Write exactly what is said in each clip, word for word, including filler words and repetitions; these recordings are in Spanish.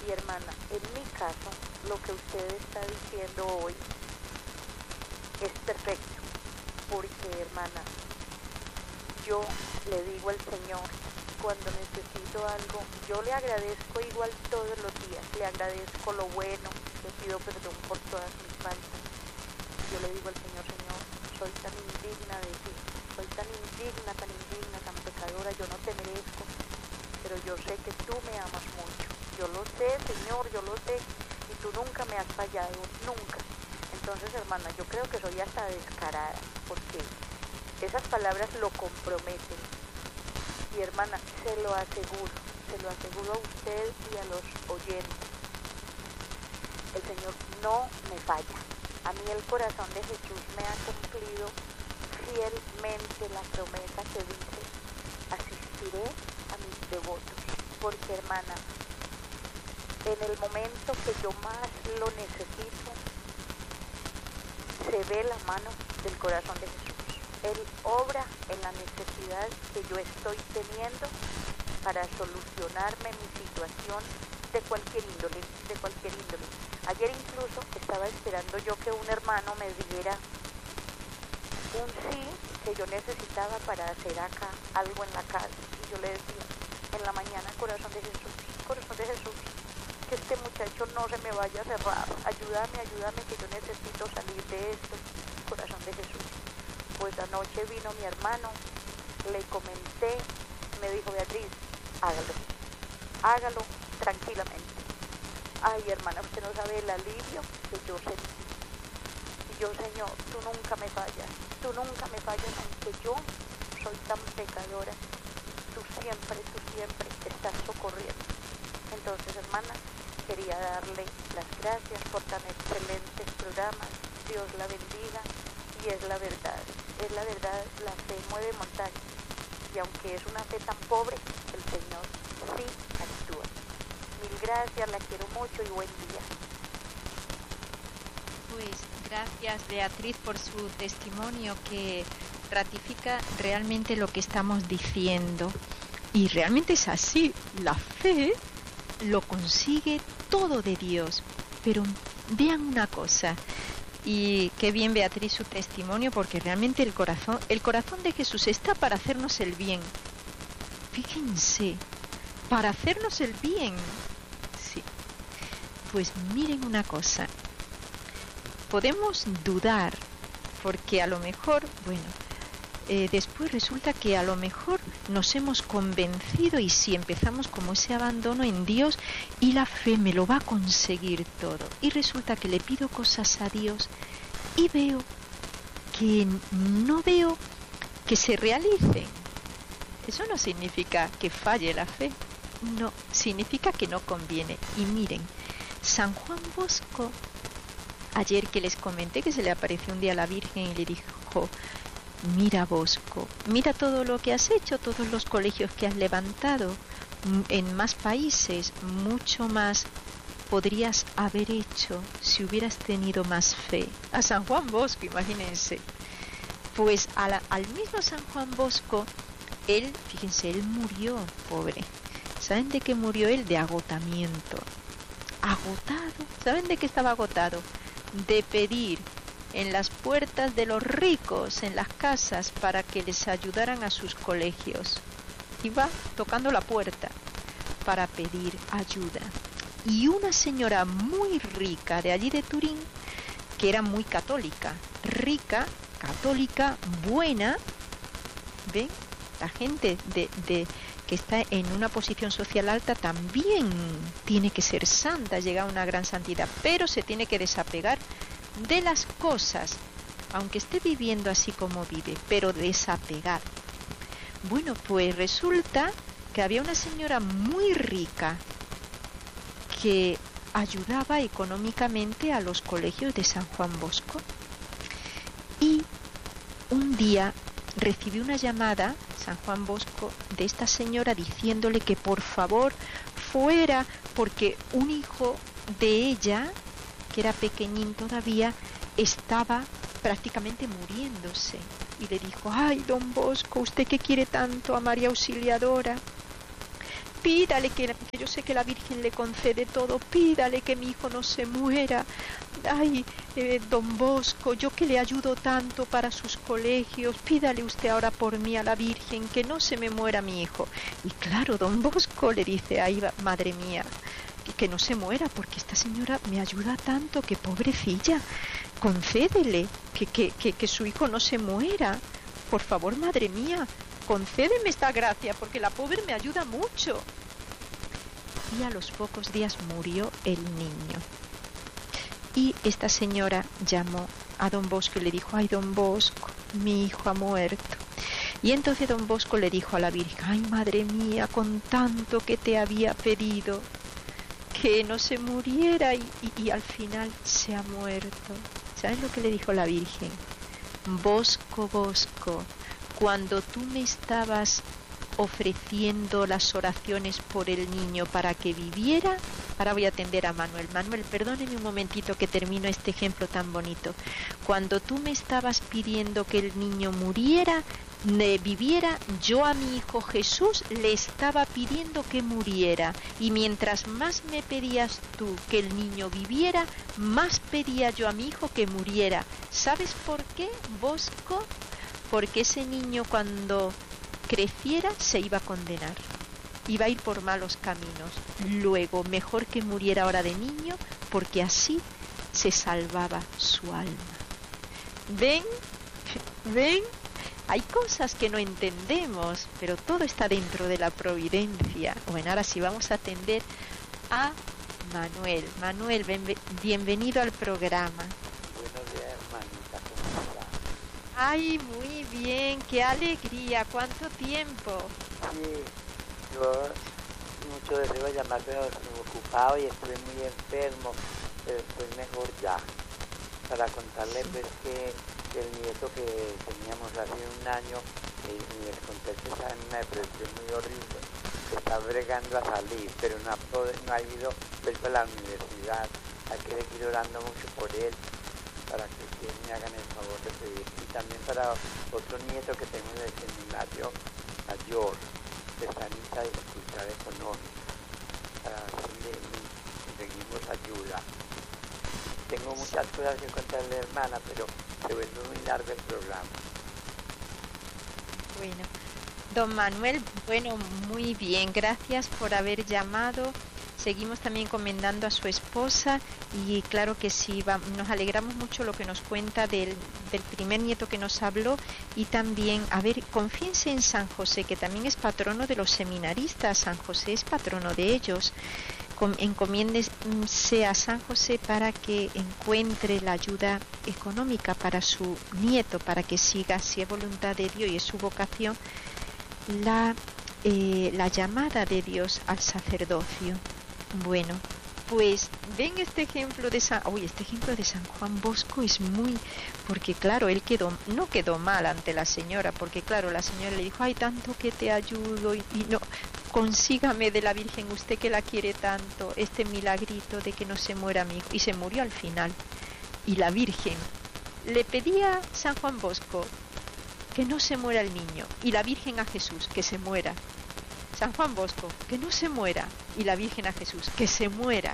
Y hermana, en mi caso, lo que usted está diciendo hoy es perfecto, porque hermana, yo le digo al Señor, cuando necesito algo, yo le agradezco igual todos los días, le agradezco lo bueno, le pido perdón por todas mis faltas. Yo le digo al Señor, Señor, soy tan indigna de ti, soy tan indigna, tan indigna, tan pecadora, yo no te merezco, pero yo sé que tú me amas mucho. Yo lo sé, Señor, yo lo sé, y tú nunca me has fallado, nunca. Entonces, hermana, yo creo que soy hasta descarada, porque esas palabras lo comprometen. Y hermana, se lo aseguro, se lo aseguro a usted y a los oyentes. El Señor no me falla. A mí el corazón de Jesús me ha cumplido fielmente la promesa que dice, asistiré a mis devotos. Porque, hermana, en el momento que yo más lo necesito, se ve la mano del corazón de Jesús. Él obra en la necesidad que yo estoy teniendo para solucionarme mi situación de cualquier índole, de cualquier índole. Ayer incluso estaba esperando yo que un hermano me diera un sí que yo necesitaba para hacer acá algo en la casa. Y yo le decía, en la mañana, corazón de Jesús, corazón de Jesús, que este muchacho no se me vaya a cerrar. Ayúdame, ayúdame, que yo necesito salir de esto, corazón de Jesús. Pues anoche vino mi hermano, le comenté, me dijo, Beatriz, hágalo, hágalo tranquilamente. Ay, hermana, usted no sabe el alivio que yo sentí. Y yo, Señor, tú nunca me fallas, tú nunca me fallas, aunque yo soy tan pecadora, tú siempre, tú siempre estás socorriendo. Entonces, hermana, quería darle las gracias por tan excelentes programas. Dios la bendiga. Y es la verdad, es la verdad, la fe mueve montañas. Y aunque es una fe tan pobre, el Señor sí actúa. Mil gracias, la quiero mucho y buen día. Pues gracias, Beatriz, por su testimonio que ratifica realmente lo que estamos diciendo. Y realmente es así, la fe lo consigue todo de Dios. Pero vean una cosa, y qué bien, Beatriz, su testimonio, porque realmente el corazón, el corazón de Jesús está para hacernos el bien. Fíjense, para hacernos el bien. Sí. Pues miren una cosa, podemos dudar, porque a lo mejor, bueno, eh, después resulta que a lo mejor nos hemos convencido y si empezamos como ese abandono en Dios y la fe me lo va a conseguir todo. Y resulta que le pido cosas a Dios y veo que no veo que se realicen. Eso no significa que falle la fe, no, significa que no conviene. Y miren, San Juan Bosco, ayer que les comenté que se le apareció un día a la Virgen y le dijo, mira Bosco, mira todo lo que has hecho, todos los colegios que has levantado, en más países, mucho más podrías haber hecho si hubieras tenido más fe. A San Juan Bosco, imagínense. Pues a la, al mismo San Juan Bosco, él, fíjense, él murió, pobre. ¿Saben de qué murió él? De agotamiento. Agotado. ¿Saben de qué estaba agotado? De pedir en las puertas de los ricos, en las casas, para que les ayudaran a sus colegios. Iba tocando la puerta para pedir ayuda. Y una señora muy rica de allí de Turín, que era muy católica, rica, católica, buena, ¿ven? La gente de, de que está en una posición social alta también tiene que ser santa, llegar a una gran santidad, pero se tiene que desapegar de las cosas, aunque esté viviendo así como vive, pero desapegar. Bueno, pues resulta que había una señora muy rica que ayudaba económicamente a los colegios de San Juan Bosco. Y un día recibió una llamada, San Juan Bosco, de esta señora diciéndole que por favor fuera, porque un hijo de ella, que era pequeñín todavía, estaba prácticamente muriéndose. Y le dijo, ay, don Bosco, usted que quiere tanto a María Auxiliadora, pídale que, que yo sé que la Virgen le concede todo, pídale que mi hijo no se muera. Ay, eh, don Bosco, yo que le ayudo tanto para sus colegios, pídale usted ahora por mí a la Virgen, que no se me muera mi hijo. Y claro, don Bosco le dice, ay, madre mía, que, que no se muera, porque esta señora me ayuda tanto, que pobrecilla, concédele que, que, que, que su hijo no se muera. Por favor, madre mía, concédeme esta gracia, porque la pobre me ayuda mucho. Y a los pocos días murió el niño. Y esta señora llamó a don Bosco y le dijo, ay, don Bosco, mi hijo ha muerto. Y entonces don Bosco le dijo a la Virgen, ay, madre mía, con tanto que te había pedido, que no se muriera, y, y, y al final se ha muerto. ¿Sabes lo que le dijo la Virgen? Bosco, Bosco, cuando tú me estabas ofreciendo las oraciones por el niño para que viviera, ahora voy a atender a Manuel. Manuel, perdóneme un momentito que termino este ejemplo tan bonito. Cuando tú me estabas pidiendo que el niño muriera, ne, viviera, yo a mi hijo Jesús le estaba pidiendo que muriera. Y mientras más me pedías tú que el niño viviera, más pedía yo a mi hijo que muriera. ¿Sabes por qué, Bosco? Porque ese niño cuando creciera se iba a condenar, iba a ir por malos caminos. Luego, mejor que muriera ahora de niño, porque así se salvaba su alma. ¿Ven? ¿Ven? Hay cosas que no entendemos, pero todo está dentro de la providencia. Bueno, ahora sí vamos a atender a Manuel. Manuel, bienvenido al programa. Buenos días, hermanita, ¿cómo está? Ay, muy bien, qué alegría, cuánto tiempo. Sí, yo mucho deseo llamar, pero estuve ocupado y estuve muy enfermo, pero estoy mejor ya. Para contarle pues que el nieto que teníamos hace un año, eh, les conté que está en una depresión muy horrible, que está bregando a salir, pero no ha, no ha ido pues, a la universidad. Hay que seguir orando mucho por él, para que ustedes me hagan el favor de pedir. Y también para otro nieto que tengo en el seminario mayor, que está en esta dificultad económica, para ver si le conseguimos ayuda. Tengo muchas cosas que contarle, hermana, pero se vuelve muy largo el programa. Bueno, don Manuel, bueno, muy bien, gracias por haber llamado. Seguimos también encomendando a su esposa y claro que sí, va, nos alegramos mucho lo que nos cuenta del, del primer nieto que nos habló, y también, a ver, confíense en San José, que también es patrono de los seminaristas. San José es patrono de ellos. Encomiéndese a San José para que encuentre la ayuda económica para su nieto, para que siga, si es voluntad de Dios y es su vocación, la, eh, la llamada de Dios al sacerdocio. Bueno, pues ven este ejemplo de San, uy, este ejemplo de San Juan Bosco es muy, porque claro, él quedó, no quedó mal ante la señora, porque claro, la señora le dijo, ay, tanto que te ayudo, y, y no, consígame de la Virgen, usted que la quiere tanto, este milagrito de que no se muera mi hijo, y se murió al final. Y la Virgen le pedía a San Juan Bosco que no se muera el niño, y la Virgen a Jesús, que se muera. San Juan Bosco, que no se muera, y la Virgen a Jesús, que se muera.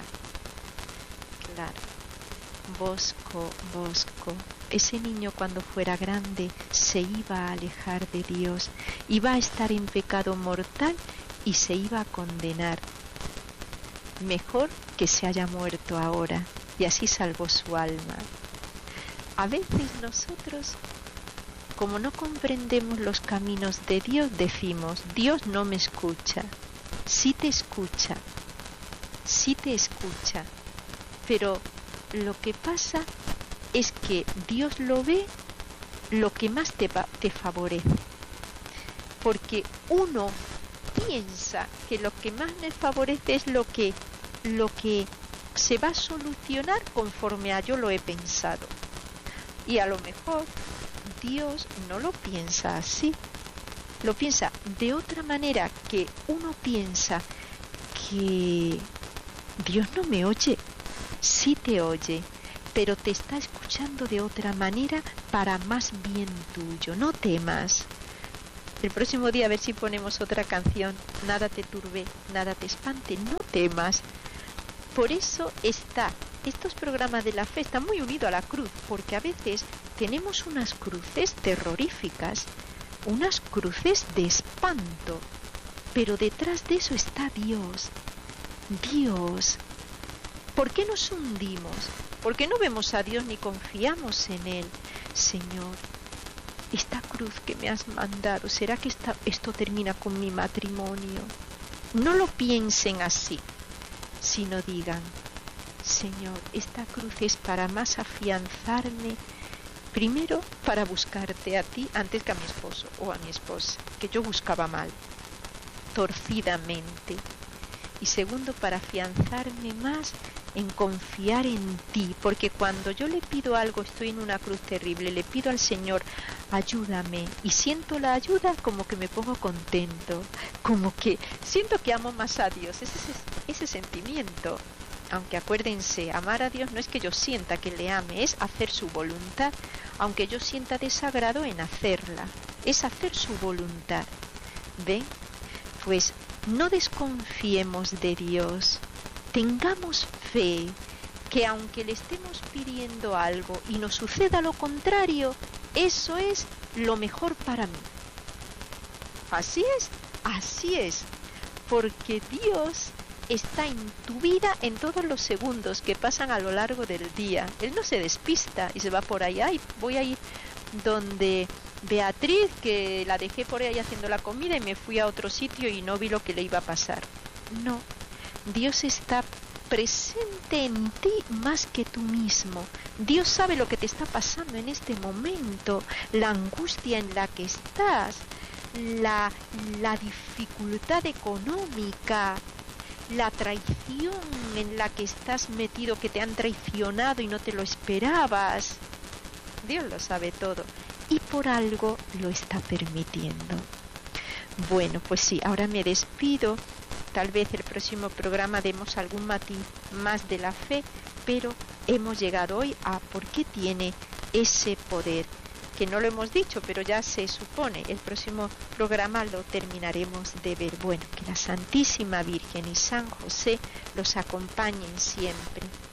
Claro, Bosco, Bosco, ese niño cuando fuera grande se iba a alejar de Dios, iba a estar en pecado mortal y se iba a condenar. Mejor que se haya muerto ahora, y así salvó su alma. A veces nosotros, como no comprendemos los caminos de Dios, decimos, Dios no me escucha. Sí te escucha, sí te escucha, pero lo que pasa es que Dios lo ve lo que más te, va, te favorece, porque uno piensa que lo que más me favorece es lo que, lo que se va a solucionar conforme a yo lo he pensado, y a lo mejor Dios no lo piensa así, lo piensa de otra manera, que uno piensa que Dios no me oye, sí te oye, pero te está escuchando de otra manera para más bien tuyo. No temas, El próximo día a ver si ponemos otra canción. Nada te turbe, nada te espante, no temas. Por eso está, estos programas de la fe están muy unidos a la cruz, porque a veces tenemos unas cruces terroríficas, unas cruces de espanto, pero detrás de eso está Dios. Dios. ¿Por qué nos hundimos? ¿Por qué no vemos a Dios ni confiamos en Él? Señor, esta cruz que me has mandado, ¿será que esta, esto termina con mi matrimonio? No lo piensen así, sino digan, Señor, esta cruz es para más afianzarme, primero para buscarte a ti antes que a mi esposo o a mi esposa, que yo buscaba mal, torcidamente. Y segundo, para afianzarme más en confiar en ti, porque cuando yo le pido algo, estoy en una cruz terrible, le pido al Señor, ayúdame, y siento la ayuda, como que me pongo contento, como que siento que amo más a Dios, ese, ese, ese sentimiento. Aunque acuérdense, amar a Dios no es que yo sienta que le ame, es hacer su voluntad, aunque yo sienta desagrado en hacerla, es hacer su voluntad. ¿Ven? Pues no desconfiemos de Dios, tengamos fe, que aunque le estemos pidiendo algo y nos suceda lo contrario, eso es lo mejor para mí. Así es, así es, porque Dios está en tu vida en todos los segundos que pasan a lo largo del día. Él no se despista y se va por ahí, ay, voy a ir donde Beatriz, que la dejé por ahí haciendo la comida y me fui a otro sitio y no vi lo que le iba a pasar. No, Dios está presente en ti más que tú mismo. Dios sabe lo que te está pasando en este momento, la angustia en la que estás, la, la dificultad económica, la traición en la que estás metido, que te han traicionado y no te lo esperabas. Dios lo sabe todo y por algo lo está permitiendo. Bueno, pues sí, ahora me despido. Tal vez el próximo programa demos algún matiz más de la fe, pero hemos llegado hoy a por qué tiene ese poder, que no lo hemos dicho, pero ya se supone. El próximo programa lo terminaremos de ver. Bueno, que la Santísima Virgen y San José los acompañen siempre.